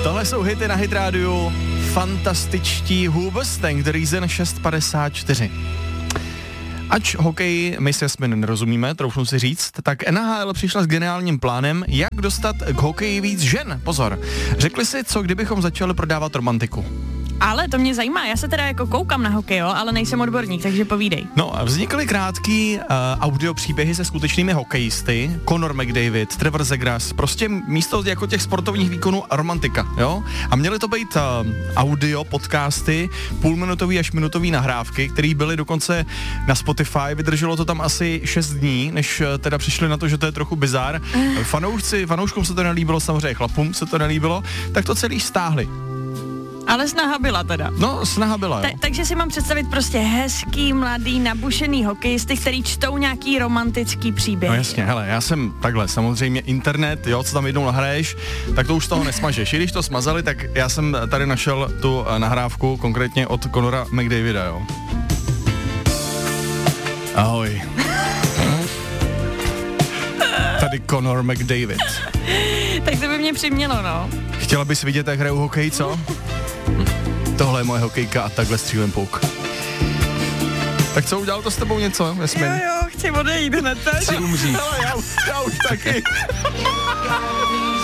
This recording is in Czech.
Tohle jsou hity na Hit rádiu. Fantastičtí Hoobastank, The Reason 6:54. Ač hokej my se Jasmin nerozumíme, troufnu si říct, tak NHL přišla s geniálním plánem, jak dostat k hokeji víc žen. Pozor, řekli si, co kdybychom začali prodávat romantiku. Ale to mě zajímá, já se teda jako koukám na hokej, jo, ale nejsem odborník, takže povídej. No a vznikly krátký audio příběhy se skutečnými hokejisty, Conor McDavid, Trevor Zegras, prostě místo jako těch sportovních výkonů romantika, jo? A měly to být audio podcasty, půlminutový až minutový nahrávky, které byly dokonce na Spotify, vydrželo to tam asi 6 dní, než teda přišli na to, že to je trochu bizár. Fanouškům se to nelíbilo, samozřejmě chlapům se to nelíbilo, tak to celý stáhli. Ale snaha byla teda. No, snaha byla, jo. Takže si mám představit prostě hezký, mladý, nabušený hokejisty, který čtou nějaký romantický příběh. No jasně, hele, já jsem takhle, samozřejmě internet, jo, co tam jednou nahraješ, tak to už toho nesmažeš. I když to smazali, tak já jsem tady našel tu nahrávku, konkrétně od Conora McDavida, jo. Ahoj. Tady Conor McDavid. Tak to by mě přimělo, no. Chtěla bys vidět, jak hraju hokej, co? Tohle je moje hokejka a takhle střílím pouk. Tak co, udělal to s tebou něco, Jasmin? Jo, chci odejít hned. Chci umřít. Hele, já už taky.